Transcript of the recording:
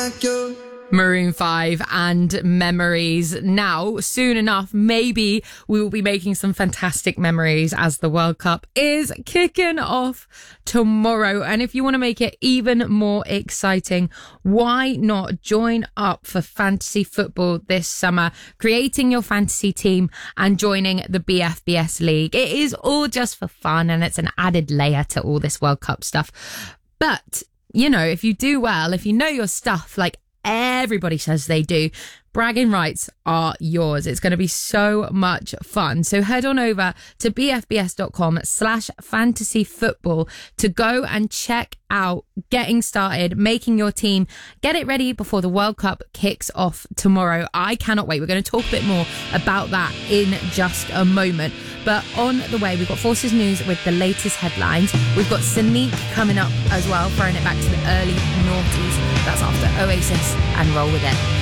Maroon 5 and Memories. Now, soon enough, maybe we will be making some fantastic memories as the World Cup is kicking off tomorrow. And if you want to make it even more exciting, why not join up for fantasy football this summer, creating your fantasy team and joining the BFBS League? It is all just for fun and it's an added layer to all this World Cup stuff. But, you know, if you do well, if you know your stuff, like everybody says they do, bragging rights are yours. It's going to be so much fun. So head on over to bfbs.com/fantasyfootball to go and check out getting started, making your team, get it ready before the World Cup kicks off tomorrow. I cannot wait. We're going to talk a bit more about that in just a moment. But on the way, we've got Forces News with the latest headlines. We've got Sonique coming up as well, throwing it back to the early noughties. That's after Oasis and Roll With It.